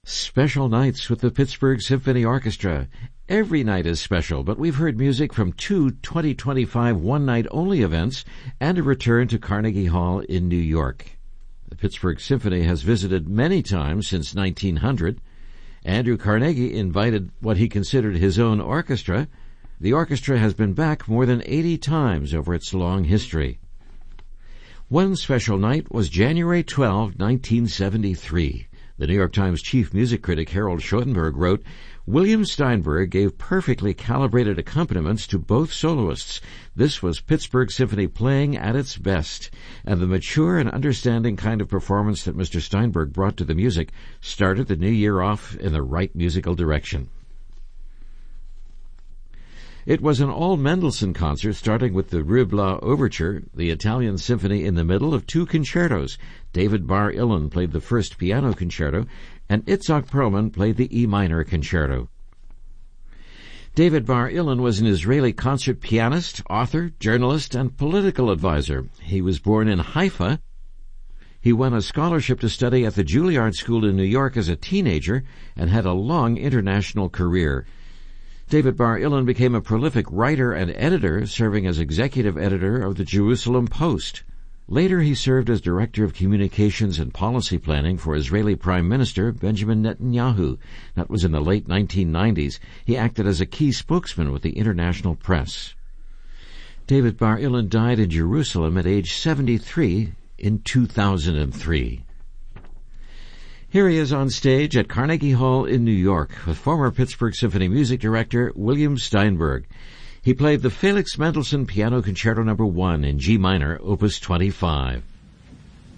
Special nights with the Pittsburgh Symphony Orchestra. Every night is special, but we've heard music from two 2025 one-night-only events and a return to Carnegie Hall in New York. The Pittsburgh Symphony has visited many times since 1900. Andrew Carnegie invited what he considered his own orchestra. The orchestra has been back more than 80 times over its long history. One special night was January 12, 1973. The New York Times chief music critic Harold Schoenberg wrote, William Steinberg gave perfectly calibrated accompaniments to both soloists. This was Pittsburgh Symphony playing at its best, and the mature and understanding kind of performance that Mr. Steinberg brought to the music started the new year off in the right musical direction. It was an all-Mendelssohn concert starting with the Ruy-Blas Overture, the Italian symphony in the middle of two concertos. David Bar-Ilan played the first piano concerto, and Itzhak Perlman played the E minor concerto. David Bar-Ilan was an Israeli concert pianist, author, journalist, and political advisor. He was born in Haifa. He won a scholarship to study at the Juilliard School in New York as a teenager and had a long international career. David Bar-Ilan became a prolific writer and editor, serving as executive editor of the Jerusalem Post. Later he served as director of communications and policy planning for Israeli Prime Minister Benjamin Netanyahu. That was in the late 1990s. He acted as a key spokesman with the international press. David Bar-Ilan died in Jerusalem at age 73 in 2003. Here he is on stage at Carnegie Hall in New York with former Pittsburgh Symphony music director William Steinberg. He played the Felix Mendelssohn Piano Concerto No. 1 in G minor, Opus 25.